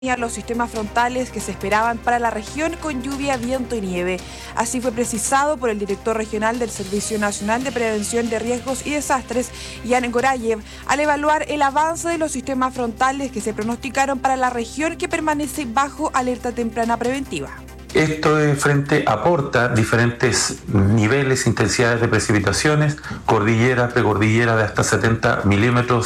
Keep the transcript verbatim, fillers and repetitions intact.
los sistemas frontales que se esperaban para la región con lluvia, viento y nieve. Así fue precisado por el director regional del Servicio Nacional de Prevención de Riesgos y Desastres, Jan Gorayev, al evaluar el avance de los sistemas frontales que se pronosticaron para la región que permanece bajo alerta temprana preventiva. Esto de frente aporta diferentes niveles, intensidades de precipitaciones, cordillera, precordillera de hasta setenta milímetros